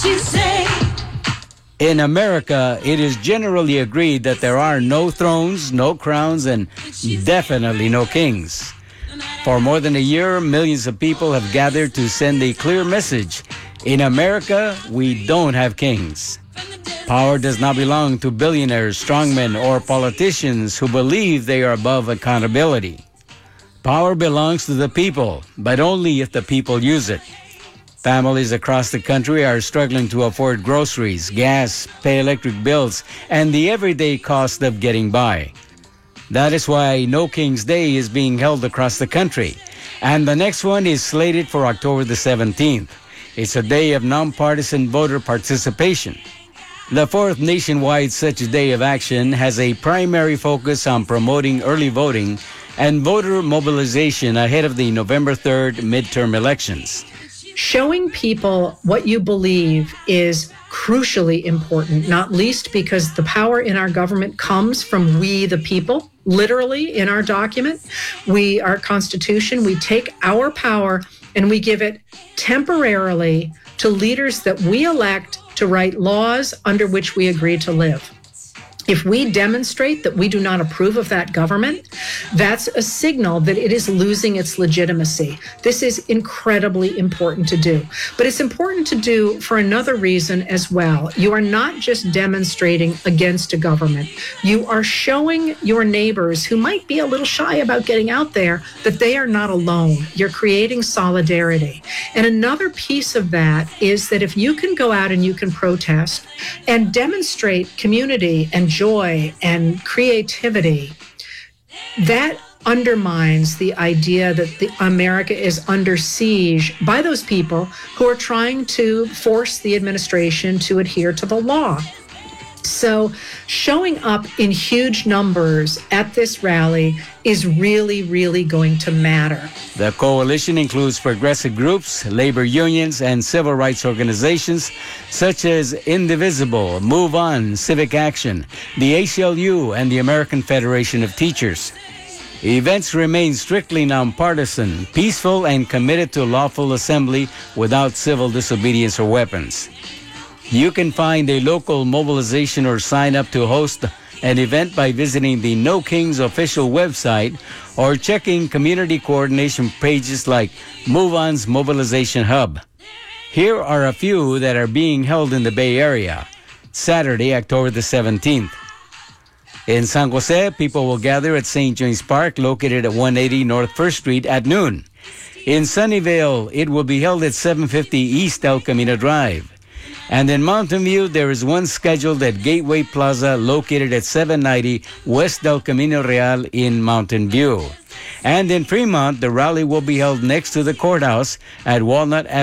In America, it is generally agreed that there are no thrones, no crowns, and definitely no kings. For more than a year, millions of people have gathered to send a clear message. In America, we don't have kings. Power does not belong to billionaires, strongmen, or politicians who believe they are above accountability. Power belongs to the people, but only if the people use it. Families across the country are struggling to afford groceries, gas, pay electric bills, and the everyday cost of getting by. That is why No King's Day is being held across the country, and the next one is slated for October the 17th. It's a day of nonpartisan voter participation. The fourth nationwide such day of action has a primary focus on promoting early voting and voter mobilization ahead of the November 3rd midterm elections. Showing people what you believe is crucially important, not least because the power in our government comes from we the people. Literally, in our document, our Constitution, we take our power and we give it temporarily to leaders that we elect to write laws under which we agree to live. If we demonstrate that we do not approve of that government, that's a signal that it is losing its legitimacy. This is incredibly important to do. But it's important to do for another reason as well. You are not just demonstrating against a government. You are showing your neighbors who might be a little shy about getting out there that they are not alone. You're creating solidarity. And another piece of that is that if you can go out and you can protest and demonstrate community and joy and creativity, that undermines the idea that America is under siege by those people who are trying to force the administration to adhere to the law. So showing up in huge numbers at this rally is really, really going to matter. The coalition includes progressive groups, labor unions, and civil rights organizations such as Indivisible, Move On, Civic Action, the ACLU, and the American Federation of Teachers. Events remain strictly nonpartisan, peaceful, and committed to lawful assembly without civil disobedience or weapons. You can find a local mobilization or sign up to host an event by visiting the No Kings official website or checking community coordination pages like Move On's Mobilization Hub. Here are a few that are being held in the Bay Area. Saturday, October the 17th. In San Jose, people will gather at St. James Park, located at 180 North 1st Street at noon. In Sunnyvale, it will be held at 750 East El Camino Drive. And in Mountain View, there is one scheduled at Gateway Plaza, located at 790 West Del Camino Real in Mountain View. And in Fremont, the rally will be held next to the courthouse at Walnut Avenue.